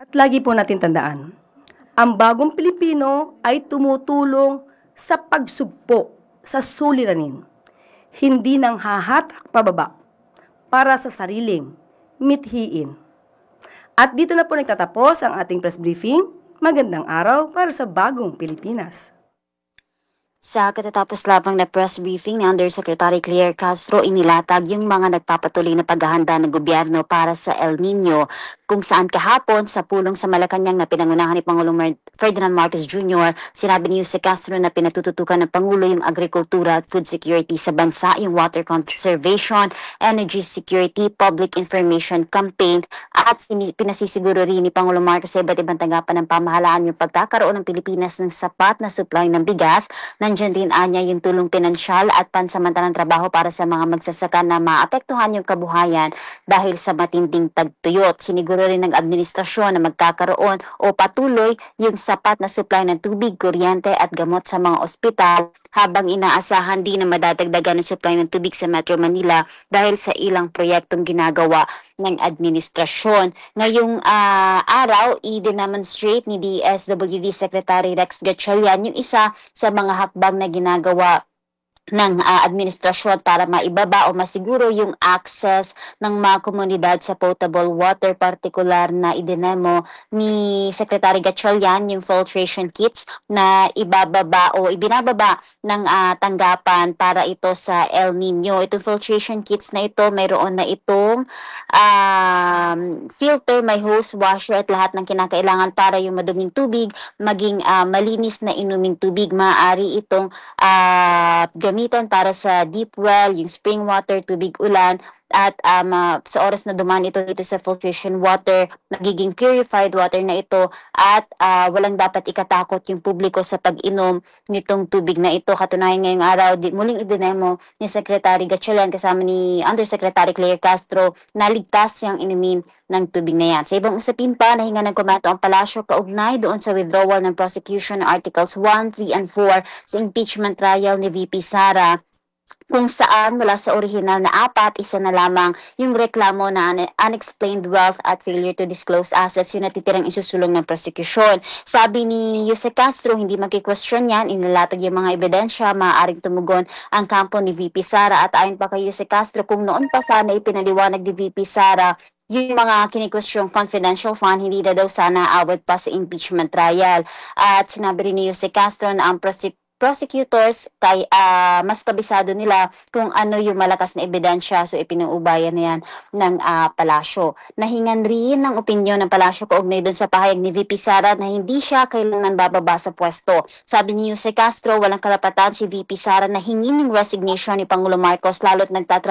Lagi po natin tandaan, ang bagong Pilipino ay tumutulong sa pagsugpo sa suliranin, hindi nang hahatak pababa para sa sariling mithiin. At dito na po nagtatapos ang ating press briefing. Magandang araw para sa bagong Pilipinas. Sa katatapos lamang na press briefing ni Undersecretary Claire Castro, inilatag yung mga nagpapatuloy na paghahanda ng gobyerno para sa El Nino, kung saan kahapon sa pulong sa Malacanang na pinangunahan ni Pangulong Ferdinand Marcos Jr., sinabi ni Jose Castro na pinatututukan ng Pangulo yung agrikultura at food security sa bansa, yung water conservation, energy security, public information campaign, at pinasisiguro rin ni Pangulong Marcos sa iba't ibang tanggapan ng pamahalaan yung pagkakaroon ng Pilipinas ng sapat na supply ng bigas. Nandiyan din anya yung tulong pinansyal at pansamantalang trabaho para sa mga magsasaka na maapektuhan yung kabuhayan dahil sa matinding tagtuyot. Siniguro rin ng administrasyon na magkakaroon o patuloy yung sapat na supply ng tubig, kuryente at gamot sa mga ospital, habang inaasahan din na madadagdagan ng supply ng tubig sa Metro Manila dahil sa ilang proyektong ginagawa ng administrasyon. Ngayong araw, i-demonstrate ni DSWD Secretary Rex Gatchalian yung isa sa mga hakbang na ginagawa ng administrasyon para maibaba o masiguro yung access ng mga komunidad sa potable water, partikular na idinemo ni Secretary Gatchalian yung filtration kits na ibababa o ibinababa ng tanggapan para ito sa El Nino. Itong filtration kits na ito, mayroon na itong filter, may hose, washer at lahat ng kinakailangan para yung maduming tubig maging malinis na inuming tubig. Maaari itong gamitan para sa deep well, yung spring water, tubig ulan, at sa oras na dumaan ito dito sa filtration water, nagiging purified water na ito at walang dapat ikatakot yung publiko sa pag-inom nitong tubig na ito. Katunayan ngayong araw, muling idinemo ni Secretary Gatchalian kasama ni Undersecretary Claire Castro na ligtas yung inumin ng tubig na yan. Sa ibang usapin pa, nahinga ng komento ang palasyo kaugnay doon sa withdrawal ng prosecution ng Articles 1, 3, and 4 sa impeachment trial ni VP Sara, kung saan mula sa orihinal na 4, isa na lamang yung reklamo na unexplained wealth at failure to disclose assets yung natitirang isusulong ng prosecution. Sabi ni Jose Castro, hindi magki-question yan, inilatag yung mga ebidensya, maaaring tumugon ang kampo ni VP Sara. At ayon pa kay Jose Castro, kung noon pa sana ipinaliwanag ni VP Sara yung mga kini-question confidential fund, hindi na daw sana awat pa sa impeachment trial. At sinabi rin ni Jose Castro na ang prosecutors kay mas kabisado nila kung ano yung malakas na ebidensya, so ipinuubayan na yan ng palasyo. Nahingan rin ng opinyon ng palasyo kaugnay doon sa pahayag ni VP Sara na hindi siya kailanman bababa sa pwesto. Sabi ni Jose Castro, walang karapatan si VP Sara na hingin yung resignation ni Pangulo Marcos lalo't